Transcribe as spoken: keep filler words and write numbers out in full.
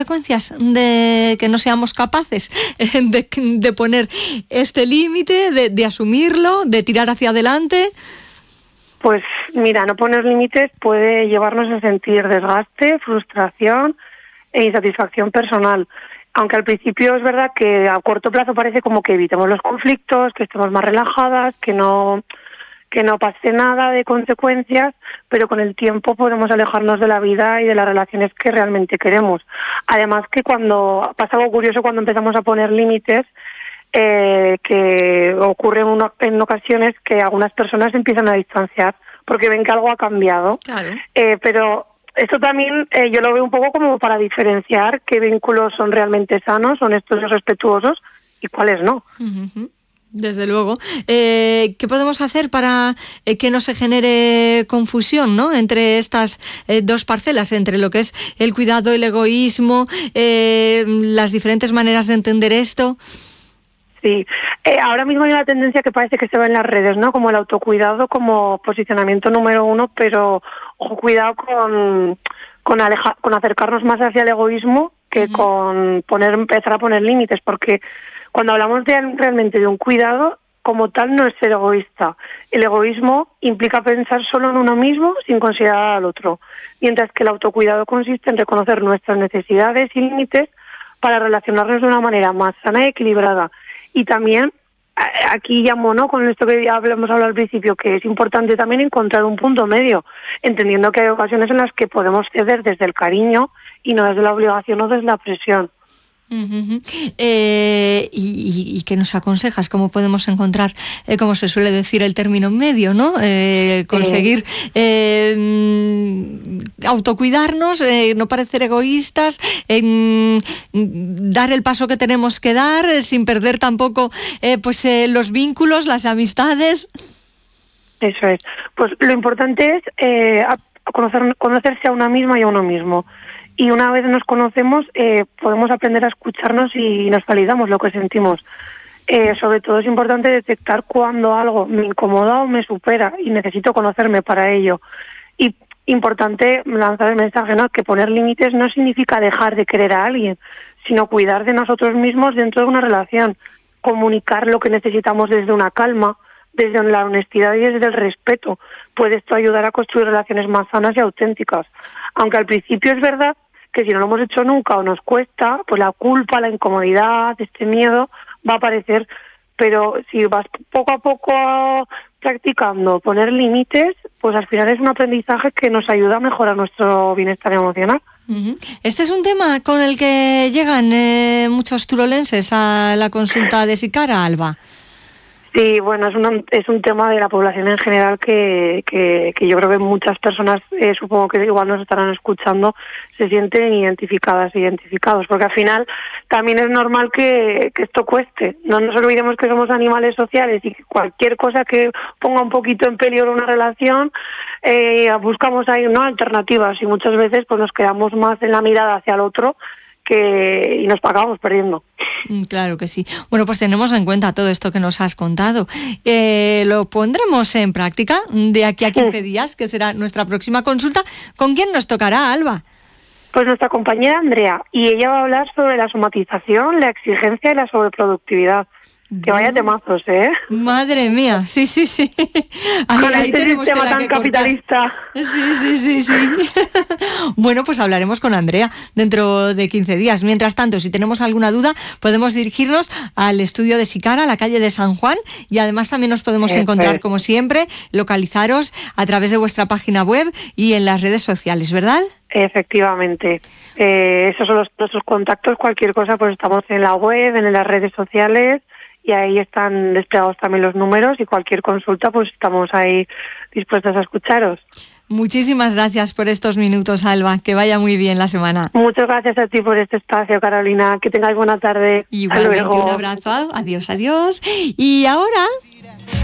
consecuencias de que no seamos capaces de, de poner este límite, de, de asumirlo, de tirar hacia adelante? Pues mira, no poner límites puede llevarnos a sentir desgaste, frustración e insatisfacción personal. Aunque al principio es verdad que a corto plazo parece como que evitemos los conflictos, que estemos más relajadas, que no... que no pase nada de consecuencias, pero con el tiempo podemos alejarnos de la vida y de las relaciones que realmente queremos. Además que cuando pasa algo curioso cuando empezamos a poner límites, eh, que ocurre en, una, en ocasiones que algunas personas empiezan a distanciar porque ven que algo ha cambiado. Claro. Eh, pero esto también eh, yo lo veo un poco como para diferenciar qué vínculos son realmente sanos, honestos y respetuosos y cuáles no. Uh-huh. Desde luego. Eh, ¿Qué podemos hacer para eh, que no se genere confusión, ¿no?, entre estas eh, dos parcelas, entre lo que es el cuidado, el egoísmo, eh, las diferentes maneras de entender esto? Sí, eh, ahora mismo hay una tendencia que parece que se ve en las redes, ¿no?, como el autocuidado como posicionamiento número uno, pero ojo, cuidado con con, aleja, con acercarnos más hacia el egoísmo que uh-huh. con poner empezar a poner límites, porque cuando hablamos de, realmente de un cuidado, como tal no es ser egoísta. El egoísmo implica pensar solo en uno mismo sin considerar al otro, mientras que el autocuidado consiste en reconocer nuestras necesidades y límites para relacionarnos de una manera más sana y equilibrada. Y también, aquí llamo, ¿no?, con esto que ya hemos hablado al principio, que es importante también encontrar un punto medio, entendiendo que hay ocasiones en las que podemos ceder desde el cariño y no desde la obligación o desde la presión. Uh-huh. Eh, y, y qué nos aconsejas, cómo podemos encontrar, eh, como se suele decir, el término medio, ¿no? Eh, conseguir eh, autocuidarnos, eh, no parecer egoístas, eh, dar el paso que tenemos que dar, eh, sin perder tampoco eh, pues eh, los vínculos, las amistades. Eso es. Pues lo importante es eh, conocer, conocerse a una misma y a uno mismo. Y una vez nos conocemos, eh, podemos aprender a escucharnos y nos validamos lo que sentimos. Eh, sobre todo es importante detectar cuando algo me incomoda o me supera y necesito conocerme para ello. Y importante lanzar el mensaje, ¿no?, que poner límites no significa dejar de querer a alguien, sino cuidar de nosotros mismos dentro de una relación. Comunicar lo que necesitamos desde una calma, desde la honestidad y desde el respeto. Puede esto ayudar a construir relaciones más sanas y auténticas. Aunque al principio es verdad que si no lo hemos hecho nunca o nos cuesta, pues la culpa, la incomodidad, este miedo va a aparecer. Pero si vas poco a poco practicando poner límites, pues al final es un aprendizaje que nos ayuda a mejorar nuestro bienestar emocional. Uh-huh. Este es un tema con el que llegan eh, muchos turolenses a la consulta de Sicara, Alba. Sí, bueno, es, una, es un tema de la población en general que, que, que yo creo que muchas personas, eh, supongo que igual nos estarán escuchando, se sienten identificadas, identificados, porque al final también es normal que, que esto cueste. No nos olvidemos que somos animales sociales y que cualquier cosa que ponga un poquito en peligro una relación, eh, buscamos ahí, ¿no?, alternativas, y muchas veces pues nos quedamos más en la mirada hacia el otro que y nos acabamos perdiendo. Claro que sí. Bueno, pues tenemos en cuenta todo esto que nos has contado. Eh, lo pondremos en práctica de aquí a quince días, que será nuestra próxima consulta. ¿Con quién nos tocará, Alba? Pues nuestra compañera Andrea, y ella va a hablar sobre la somatización, la exigencia y la sobreproductividad. Que vaya temazos, ¿eh? Madre mía, sí, sí, sí. Ahí, Con ahí este tenemos sistema tela tan que cortar. capitalista. Sí, sí, sí, sí. Bueno, pues hablaremos con Andrea dentro de quince días. Mientras tanto, si tenemos alguna duda, podemos dirigirnos al estudio de Sicara, a la calle de San Juan, y además también nos podemos Eso encontrar, es. como siempre, localizaros a través de vuestra página web y en las redes sociales, ¿verdad? Efectivamente. Eh, esos son los, nuestros contactos. Cualquier cosa, pues estamos en la web, en las redes sociales, y ahí están desplegados también los números, y cualquier consulta pues estamos ahí dispuestas a escucharos. Muchísimas gracias por estos minutos, Alba. Que vaya muy bien la semana. Muchas gracias a ti por este espacio, Carolina. Que tengáis buena tarde. Igualmente, un abrazo. Adiós, adiós. Y ahora...